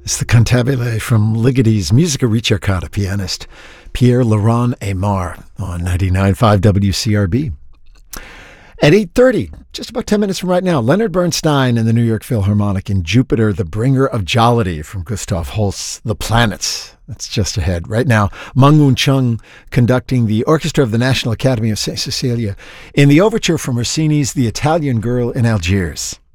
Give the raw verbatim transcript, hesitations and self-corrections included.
It's the Cantabile from Ligeti's Musica Ricercata pianist Pierre Laurent Aimard on ninety-nine point five W C R B. At eight thirty, just about ten minutes from right now, Leonard Bernstein and the New York Philharmonic in Jupiter, the Bringer of Jollity from Gustav Holst's The Planets. That's just ahead. Right now, Meng Woon Chung conducting the Orchestra of the National Academy of Saint Cecilia in the overture from Rossini's The Italian Girl in Algiers.